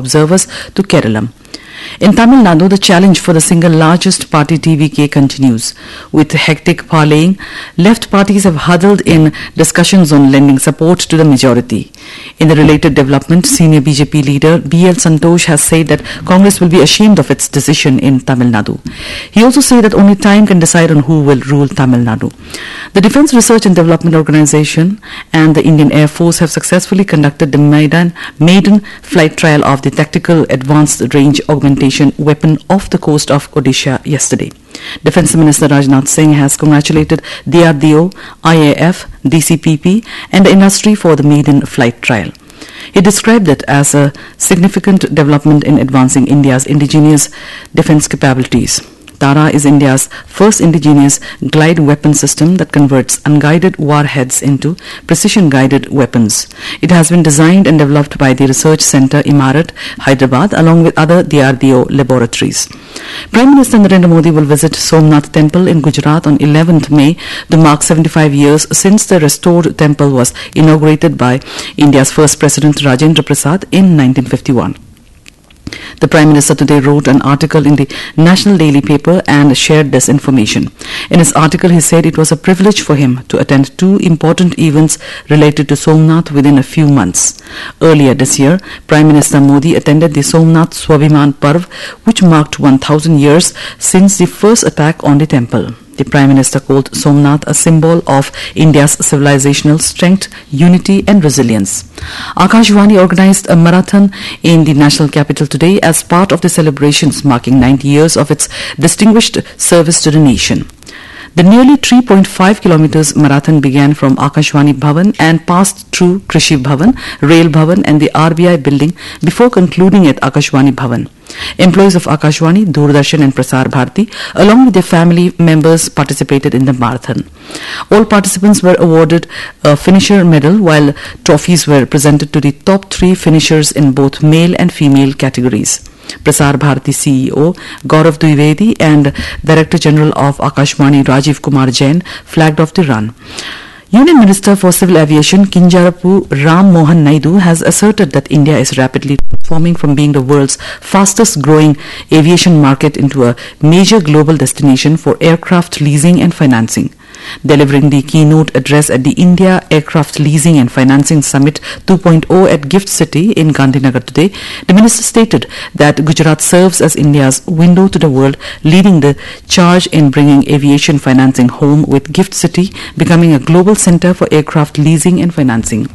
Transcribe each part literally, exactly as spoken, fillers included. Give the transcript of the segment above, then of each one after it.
observers to Kerala. In Tamil Nadu, the challenge for the single largest party T V K continues. With hectic parleying, left parties have huddled in discussions on lending support to the majority. In the related development, senior B J P leader B L Santosh has said that Congress will be ashamed of its decision in Tamil Nadu. He also said that only time can decide on who will rule Tamil Nadu. The Defence Research and Development Organisation and the Indian Air Force have successfully conducted the maiden, maiden flight trial of the Tactical Advanced Range Augmentation weapon off the coast of Odisha yesterday. Defence Minister Rajnath Singh has congratulated D R D O, I A F, D C P P and the industry for the maiden flight trial. He described it as a significant development in advancing India's indigenous defence capabilities. Tara is India's first indigenous glide weapon system that converts unguided warheads into precision-guided weapons. It has been designed and developed by the Research Centre Imarat, Hyderabad, along with other D R D O laboratories. Prime Minister Narendra Modi will visit Somnath Temple in Gujarat on eleventh May to mark seventy-five years since the restored temple was inaugurated by India's first President Rajendra Prasad in nineteen fifty-one. The Prime Minister today wrote an article in the National Daily paper and shared this information. In his article, he said it was a privilege for him to attend two important events related to Somnath within a few months. Earlier this year, Prime Minister Modi attended the Somnath Swabhiman Parv, which marked one thousand years since the first attack on the temple. The Prime Minister called Somnath a symbol of India's civilizational strength, unity and resilience. Akashvani organized a marathon in the national capital today as part of the celebrations marking ninety years of its distinguished service to the nation. The nearly three point five kilometers marathon began from Akashvani Bhavan and passed through Krishi Bhavan, Rail Bhavan and the R B I building before concluding at Akashvani Bhavan. Employees of Akashvani, Doordarshan and Prasar Bharati, along with their family members, participated in the marathon. All participants were awarded a finisher medal, while trophies were presented to the top three finishers in both male and female categories. Prasar Bharati C E O Gaurav Dwivedi and Director General of Akashvani Rajiv Kumar Jain flagged off the run. Union Minister for Civil Aviation Kinjarapu Ram Mohan Naidu has asserted that India is rapidly transforming from being the world's fastest growing aviation market into a major global destination for aircraft leasing and financing. Delivering the keynote address at the India Aircraft Leasing and Financing Summit two point oh at Gift City in Gandhinagar today, the minister stated that Gujarat serves as India's window to the world, leading the charge in bringing aviation financing home, with Gift City becoming a global center for aircraft leasing and financing.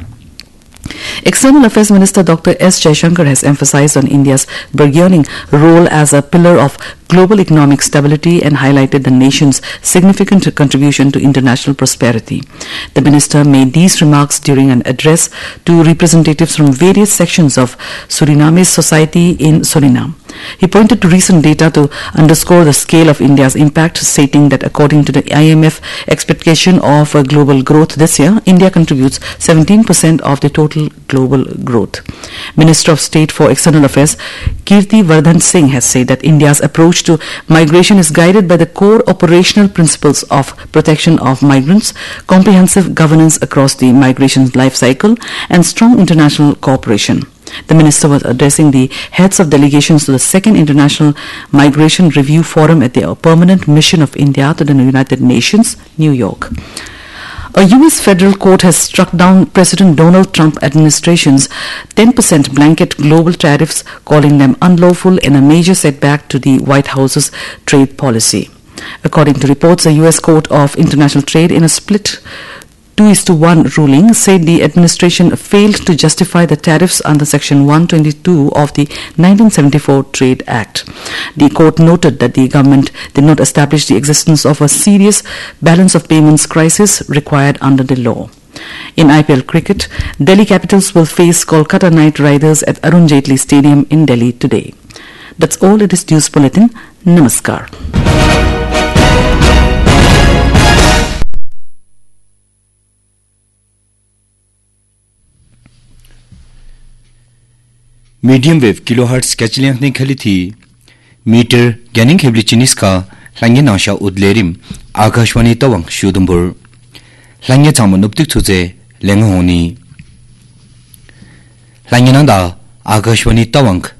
External Affairs Minister Doctor S Jaishankar has emphasized on India's burgeoning role as a pillar of global economic stability and highlighted the nation's significant contribution to international prosperity. The minister made these remarks during an address to representatives from various sections of Suriname's society in Suriname. He pointed to recent data to underscore the scale of India's impact, stating that according to the I M F expectation of uh, global growth this year, India contributes seventeen percent of the total global growth. Minister of State for External Affairs Kirti Vardhan Singh has said that India's approach to migration is guided by the core operational principles of protection of migrants, comprehensive governance across the migration life cycle, and strong international cooperation. The minister was addressing the heads of delegations to the second International Migration Review Forum at the Permanent Mission of India to the United Nations, New York. A U S federal court has struck down President Donald Trump administration's ten percent blanket global tariffs, calling them unlawful and a major setback to the White House's trade policy. According to reports, a U S Court of International Trade, in a split two is to one ruling, said the administration failed to justify the tariffs under Section one twenty-two of the nineteen seventy-four Trade Act. The court noted that the government did not establish the existence of a serious balance of payments crisis required under the law. In I P L cricket, Delhi Capitals will face Kolkata Knight Riders at Arun Jaitley Stadium in Delhi today. That's all in this news bulletin. Namaskar. Medium wave kilohertz कैचलियांग खली थी metre ज्ञानिंग हेबली चिनिस का लंगे नाशा उदलेरिम आकाशवाणी तवंग शुदुंबुर लंगे चाम नुप्तिक छुजे Laing होनी लंगे नादा आकाशवाणी तवंग